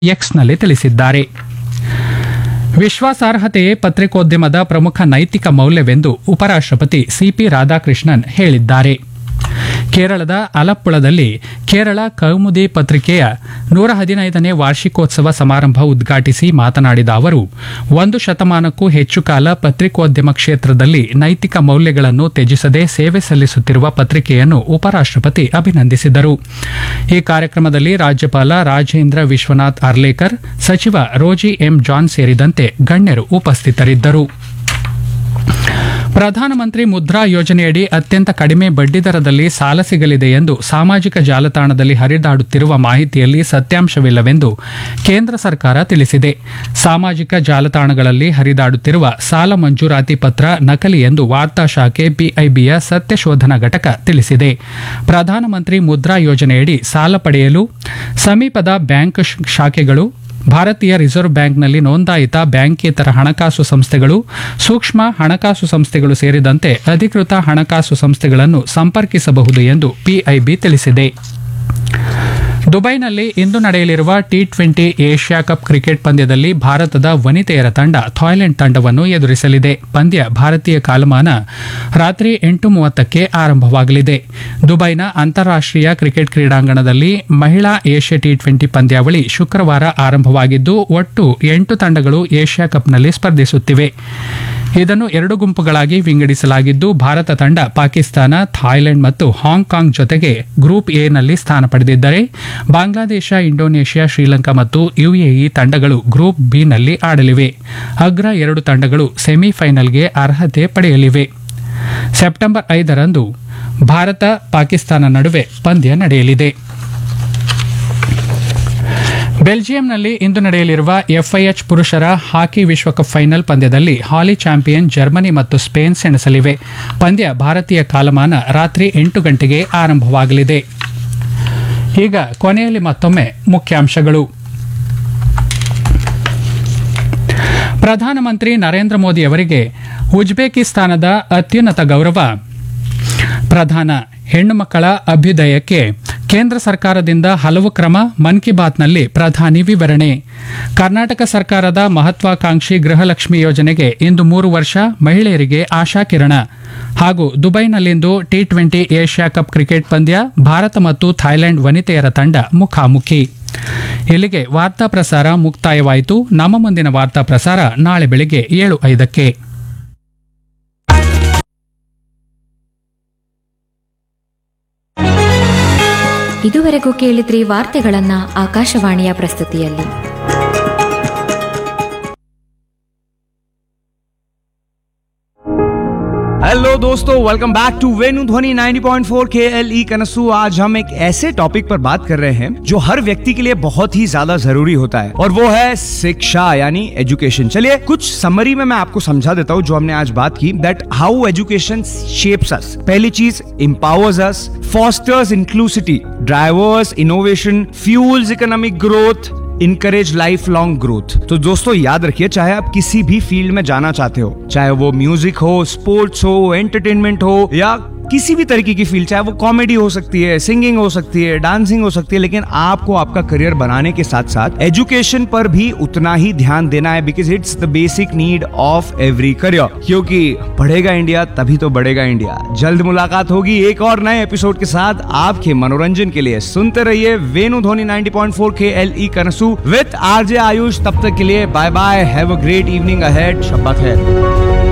ಎಕ್ಸ್ನಲ್ಲಿ ತಿಳಿಸಿದ್ದಾರೆ. ವಿಶ್ವಾಸಾರ್ಹತೆಯೇ ಪತ್ರಿಕೋದ್ಯಮದ ಪ್ರಮುಖ ನೈತಿಕ ಮೌಲ್ಯವೆಂದು ಉಪರಾಷ್ಟ್ರಪತಿ ಸಿಪಿ ರಾಧಾಕೃಷ್ಣನ್ ಹೇಳಿದ್ದಾರೆ. ಕೇರಳದ ಅಲಪ್ಪುಳದಲ್ಲಿ ಕೇರಳ ಕೌಮುದಿ ಪತ್ರಿಕೆಯ 115ನೇ ವಾರ್ಷಿಕೋತ್ಸವ ಸಮಾರಂಭ ಉದ್ಘಾಟಿಸಿ ಮಾತನಾಡಿದ ಅವರು, 1 ಶತಮಾನಕ್ಕೂ ಹೆಚ್ಚು ಕಾಲ ಪತ್ರಿಕೋದ್ಯಮ ಕ್ಷೇತ್ರದಲ್ಲಿ ನೈತಿಕ ಮೌಲ್ಯಗಳನ್ನು ತ್ಯಜಿಸದೆ ಸೇವೆ ಸಲ್ಲಿಸುತ್ತಿರುವ ಪತ್ರಿಕೆಯನ್ನು ಉಪರಾಷ್ಟ್ರಪತಿ ಅಭಿನಂದಿಸಿದರು. ಈ ಕಾರ್ಯಕ್ರಮದಲ್ಲಿ ರಾಜ್ಯಪಾಲ ರಾಜೇಂದ್ರ ವಿಶ್ವನಾಥ್ ಅರ್ಲೇಕರ್, ಸಚಿವ ರೋಜಿ ಎಂ ಜಾನ್ ಸೇರಿದಂತೆ ಗಣ್ಯರು ಉಪಸ್ಥಿತರಿದ್ದರು. ಪ್ರಧಾನಮಂತ್ರಿ ಮುದ್ರಾ ಯೋಜನೆಯಡಿ ಅತ್ಯಂತ ಕಡಿಮೆ ಬಡ್ಡಿದರದಲ್ಲಿ ಸಾಲ ಸಿಗಲಿದೆ ಎಂದು ಸಾಮಾಜಿಕ ಜಾಲತಾಣದಲ್ಲಿ ಹರಿದಾಡುತ್ತಿರುವ ಮಾಹಿತಿಯಲ್ಲಿ ಸತ್ಯಾಂಶವಿಲ್ಲವೆಂದು ಕೇಂದ್ರ ಸರ್ಕಾರ ತಿಳಿಸಿದೆ. ಸಾಮಾಜಿಕ ಜಾಲತಾಣಗಳಲ್ಲಿ ಹರಿದಾಡುತ್ತಿರುವ ಸಾಲ ಮಂಜೂರಾತಿ ಪತ್ರ ನಕಲಿ ಎಂದು ವಾರ್ತಾ ಶಾಖೆ ಪಿಐಬಿಯ ಸತ್ಯಶೋಧನಾ ಘಟಕ ತಿಳಿಸಿದೆ. ಪ್ರಧಾನಮಂತ್ರಿ ಮುದ್ರಾ ಯೋಜನೆಯಡಿ ಸಾಲ ಪಡೆಯಲು ಸಮೀಪದ ಬ್ಯಾಂಕ್ ಶಾಖೆಗಳು, ಭಾರತೀಯ ರಿಸರ್ವ್ ಬ್ಯಾಂಕ್ನಲ್ಲಿ ನೋಂದಾಯಿತ ಬ್ಯಾಂಕೇತರ ಹಣಕಾಸು ಸಂಸ್ಥೆಗಳು, ಸೂಕ್ಷ್ಮ ಹಣಕಾಸು ಸಂಸ್ಥೆಗಳು ಸೇರಿದಂತೆ ಅಧಿಕೃತ ಹಣಕಾಸು ಸಂಸ್ಥೆಗಳನ್ನು ಸಂಪರ್ಕಿಸಬಹುದು ಎಂದು ಪಿಐಬಿ ತಿಳಿಸಿದೆ. ದುಬೈನಲ್ಲಿ ಇಂದು ನಡೆಯಲಿರುವ ಟಿ20 ಏಷ್ಯಾ ಕಪ್ ಕ್ರಿಕೆಟ್ ಪಂದ್ಯದಲ್ಲಿ ಭಾರತದ ವನಿತೆಯರ ತಂಡ ಥಾಯ್ಲೆಂಡ್ ತಂಡವನ್ನು ಎದುರಿಸಲಿದೆ. ಪಂದ್ಯ ಭಾರತೀಯ ಕಾಲಮಾನ ರಾತ್ರಿ 8:30ಕ್ಕೆ ಆರಂಭವಾಗಲಿದೆ. ದುಬೈನ ಅಂತಾರಾಷ್ಟ್ರೀಯ ಕ್ರಿಕೆಟ್ ಕ್ರೀಡಾಂಗಣದಲ್ಲಿ ಮಹಿಳಾ ಏಷ್ಯಾ ಟಿ20 ಪಂದ್ಯಾವಳಿ ಶುಕ್ರವಾರ ಆರಂಭವಾಗಿದ್ದು, ಒಟ್ಟು 8 ತಂಡಗಳು ಏಷ್ಯಾ ಕಪ್ನಲ್ಲಿ ಸ್ಪರ್ಧಿಸುತ್ತಿವೆ. ಇದನ್ನು 2 ಗುಂಪುಗಳಾಗಿ ವಿಂಗಡಿಸಲಾಗಿದ್ದು, ಭಾರತ ತಂಡ ಪಾಕಿಸ್ತಾನ, ಥಾಯ್ಲೆಂಡ್ ಮತ್ತು ಹಾಂಗ್ಕಾಂಗ್ ಜೊತೆಗೆ ಗ್ರೂಪ್ ಎನಲ್ಲಿ ಸ್ಥಾನ ಪಡೆದಿದ್ದರೆ, ಬಾಂಗ್ಲಾದೇಶ, ಇಂಡೋನೇಷ್ಯಾ, ಶ್ರೀಲಂಕಾ ಮತ್ತು ಯುಎಇ ತಂಡಗಳು ಗ್ರೂಪ್ ಬಿನಲ್ಲಿ ಆಡಲಿವೆ. ಅಗ್ರ 2 ತಂಡಗಳು ಸೆಮಿಫೈನಲ್ಗೆ ಅರ್ಹತೆ ಪಡೆಯಲಿವೆ. ಸೆಪ್ಟೆಂಬರ್ 5ರಂದು ಭಾರತ ಪಾಕಿಸ್ತಾನ ನಡುವೆ ಪಂದ್ಯ ನಡೆಯಲಿದೆ. ಬೆಲ್ಜಿಯಂನಲ್ಲಿ ಇಂದು ನಡೆಯಲಿರುವ ಎಫ್ಐಎಚ್ ಪುರುಷರ ಹಾಕಿ ವಿಶ್ವಕಪ್ ಫೈನಲ್ ಪಂದ್ಯದಲ್ಲಿ ಹಾಲಿ ಚಾಂಪಿಯನ್ ಜರ್ಮನಿ ಮತ್ತು ಸ್ಪೇನ್ ಸೆಣಸಲಿವೆ. ಪಂದ್ಯ ಭಾರತೀಯ ಕಾಲಮಾನ ರಾತ್ರಿ 8 ಗಂಟೆಗೆ ಆರಂಭವಾಗಲಿದೆ. ಈಗ ಕೊನೆಯಲ್ಲಿ ಮತ್ತೊಮ್ಮೆ ಮುಖ್ಯಾಂಶಗಳು. ಪ್ರಧಾನಮಂತ್ರಿ ನರೇಂದ್ರ ಮೋದಿ ಅವರಿಗೆ ಉಜ್ಬೇಕಿಸ್ತಾನದ ಅತ್ಯುನ್ನತ ಗೌರವ ಪ್ರದಾನ. ಹೆಣ್ಣು ಮಕ್ಕಳ ಅಭ್ಯುದಯಕ್ಕೆ ಕೇಂದ್ರ ಸರ್ಕಾರದಿಂದ ಹಲವು ಕ್ರಮ, ಮನ್ ಕಿ ಬಾತ್ನಲ್ಲಿ ಪ್ರಧಾನಿ ವಿವರಣೆ. ಕರ್ನಾಟಕ ಸರ್ಕಾರದ ಮಹತ್ವಾಕಾಂಕ್ಷಿ ಗೃಹಲಕ್ಷ್ಮಿ ಯೋಜನೆಗೆ ಇಂದು 3 ವರ್ಷ, ಮಹಿಳೆಯರಿಗೆ ಆಶಾಕಿರಣ. ಹಾಗೂ ದುಬೈನಲ್ಲಿಂದು ಟಿ20 ಏಷ್ಯಾ ಕಪ್ ಕ್ರಿಕೆಟ್ ಪಂದ್ಯ, ಭಾರತ ಮತ್ತು ಥಾಯ್ಲೆಂಡ್ ವನಿತೆಯರ ತಂಡ ಮುಖಾಮುಖಿ. ಇಲ್ಲಿಗೆ ವಾರ್ತಾ ಪ್ರಸಾರ ಮುಕ್ತಾಯವಾಯಿತು. ನಮ್ಮ ಮುಂದಿನ ವಾರ್ತಾ ಪ್ರಸಾರ ನಾಳೆ ಬೆಳಿಗ್ಗೆ 7:05ಕ್ಕೆ. ಇದುವರೆಗೂ ಕೇಳಿದ್ರಿ ವಾರ್ತೆಗಳನ್ನ ಆಕಾಶವಾಣಿಯ ಪ್ರಸ್ತುತಿಯಲ್ಲಿ. हेलो दोस्तों, वेलकम बैक टू वेनु ध्वनि 90.4 KLE कनसू। आज हम एक ऐसे टॉपिक पर बात कर रहे हैं जो हर व्यक्ति के लिए बहुत ही ज्यादा जरूरी होता है, और वो है शिक्षा यानी एजुकेशन। चलिए कुछ समरी में मैं आपको समझा देता हूँ जो हमने आज बात की, दैट हाउ एजुकेशन शेप्स अस। पहली चीज, एम्पावर्स अस, fosters inclusivity, drivers innovation, fuels economic growth, encourage life long growth. तो दोस्तों याद रखिए, चाहे आप किसी भी फील्ड में जाना चाहते हो, चाहे वो म्यूजिक हो, स्पोर्ट्स हो, एंटरटेनमेंट हो, या किसी भी तरीके की फील्ड, चाहे वो कॉमेडी हो सकती है, सिंगिंग हो सकती है, डांसिंग हो सकती है, लेकिन आपको आपका करियर बनाने के साथ साथ एजुकेशन पर भी उतना ही ध्यान देना है, because it's the basic need of every career. क्योंकि पढ़ेगा इंडिया तभी तो बढ़ेगा इंडिया। जल्द मुलाकात होगी एक और नए एपिसोड के साथ। आपके मनोरंजन के लिए सुनते रहिए वेनु ध्वनि 90.4 KLE कनसू विद RJ आयुष। तब तक के लिए bye bye, have a great evening ahead. शब्बा खैर।